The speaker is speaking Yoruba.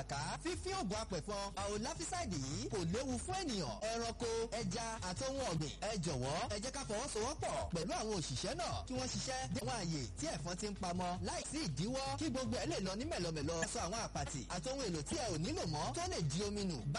fífín oògùn apẹ̀fọn àòláfísáìdì yìí kò léwu fún ènìyàn ẹranko ẹja àti ohun ọ̀gbìn. Ẹ jọ̀wọ́ ẹ jẹ́ ká fọwọ́sowọ́pọ̀ pẹ̀lú àwọn òṣìṣẹ́ náà kí wọ́n ṣiṣẹ́ dé àwọn àyè tí ẹ̀fọn ti ń pamọ́ láìsí ìdíwọ́ kí gbogbo ẹ̀ lè lọ ní mẹ̀lọmẹ̀lọ. Sọ àwọn àpàtì àti ohun èlò tí ẹ ò nílò mọ́ tó lè di omi nù.